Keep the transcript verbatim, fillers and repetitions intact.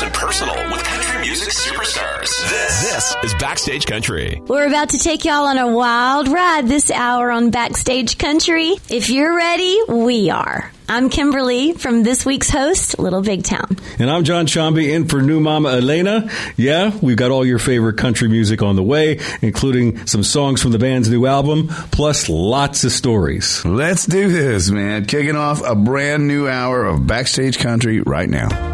and personal with country music superstars. This, this is Backstage Country. We're about to take y'all on a wild ride this hour on Backstage Country. If you're ready, we are. I'm Kimberly from this week's host, Little Big Town. And I'm John Chambi in for new Mama Elena. Yeah, we've got all your favorite country music on the way, including some songs from the band's new album, plus lots of stories. Let's do this, man. Kicking off a brand new hour of Backstage Country right now.